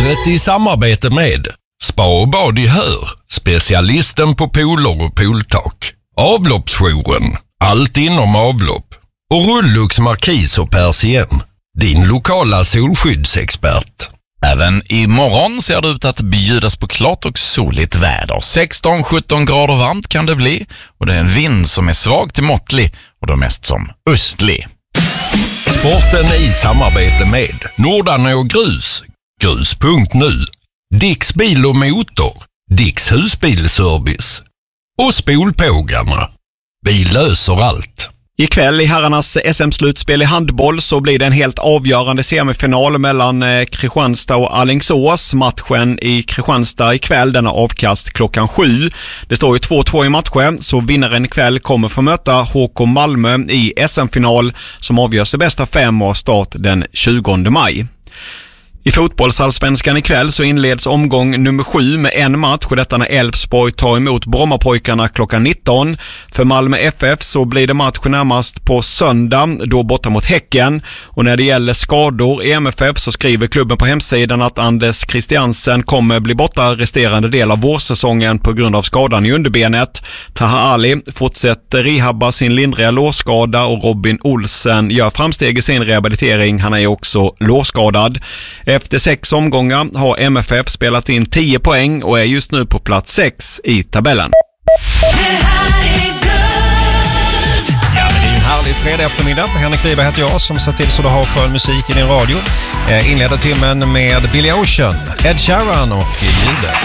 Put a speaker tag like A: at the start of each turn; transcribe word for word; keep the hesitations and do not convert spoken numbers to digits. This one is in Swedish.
A: Vädret i samarbete med Spa och bad i Hör, specialisten på pooler och pooltak. Avloppsjouren, allt inom avlopp. Och Rullux Markis och Persien, din lokala solskyddsexpert.
B: Även imorgon ser det ut att bjudas på klart och soligt väder. sexton sjutton grader varmt kan det bli, och det är en vind som är svag till måttlig och då mest som östlig.
A: Sporten i samarbete med Nordarne och Grus, grus punkt nu, Dicks bil och motor, Dicks husbilservice och Spolpågarna. Vi löser allt.
C: Ikväll i herrarnas S M-slutspel i handboll så blir det en helt avgörande semifinal mellan Kristianstad och Alingsås. Matchen i Kristianstad ikväll, den är avkast klockan sju. Det står ju två två i matchen, så vinnaren ikväll kommer få möta H K Malmö i S M-final som avgörs i bästa fem och start den tjugonde maj. I fotbollsallsvenskan ikväll så inleds omgång nummer sju med en match, och detta när Elfsborg tar emot Brommapojkarna klockan nitton. För Malmö F F så blir det match närmast på söndag, då borta mot Häcken. Och när det gäller skador i M F F så skriver klubben på hemsidan att Anders Christiansen kommer bli borta resterande del av vårsäsongen på grund av skadan i underbenet. Taha Ali fortsätter rehabba sin lindriga lårskada, och Robin Olsen gör framsteg i sin rehabilitering. Han är också lårskadad. Efter sex omgångar har M F F spelat in tio poäng och är just nu på plats sex i tabellen.
D: Det här är guld.
E: Ja, det är en härlig fredag eftermiddag. Henrik Wiberg heter jag som ser till så du har skön musik i din radio. Eh, inleder timmen med Billy Ocean, Ed Sheeran och ljudet.